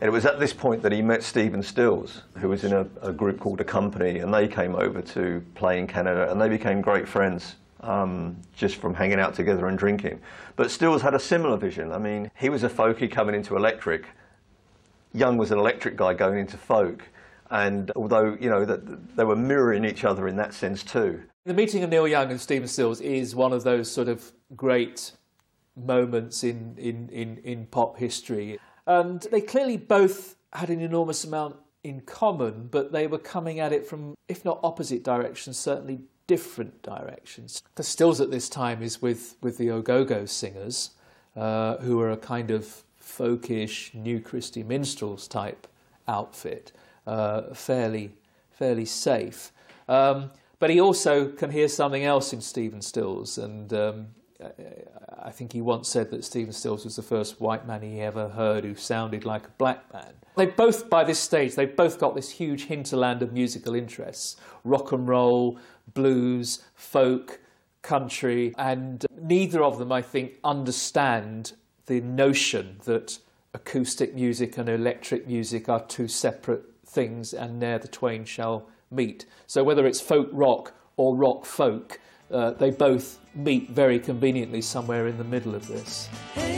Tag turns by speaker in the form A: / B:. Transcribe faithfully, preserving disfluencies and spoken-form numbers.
A: And it was at this point that he met Stephen Stills, who was in a, a group called A Company, and they came over to play in Canada, and they became great friends um, just from hanging out together and drinking. But Stills had a similar vision. I mean, he was a folkie coming into electric. Young was an electric guy going into folk. And although, you know, that they were mirroring each other in that sense too.
B: The meeting of Neil Young and Stephen Stills is one of those sort of great moments in, in, in, in pop history. And they clearly both had an enormous amount in common, but they were coming at it from, if not opposite directions, certainly different directions. The Stills at this time is with, with the Ogogo Singers, uh, who are a kind of folkish, New Christy Minstrels type outfit. Uh, fairly, fairly safe. Um, but he also can hear something else in Stephen Stills, and um, I think he once said that Stephen Stills was the first white man he ever heard who sounded like a black man. They both, by this stage, they've both got this huge hinterland of musical interests: rock and roll, blues, folk, country, and neither of them, I think, understand the notion that acoustic music and electric music are two separate things, and ne'er the twain shall meet. So whether it's folk rock or rock folk, uh, they both meet very conveniently somewhere in the middle of this.